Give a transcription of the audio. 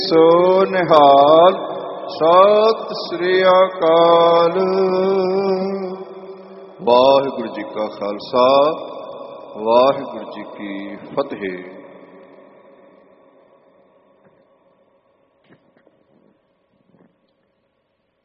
ਸੋ ਨਿਹਾਲ। ਸਤਿ ਸ੍ਰੀ ਅਕਾਲ। ਵਾਹਿਗੁਰੂ ਜੀ ਕਾ ਖਾਲਸਾ, ਵਾਹਿਗੁਰੂ ਜੀ ਕੀ ਫਤਿਹ।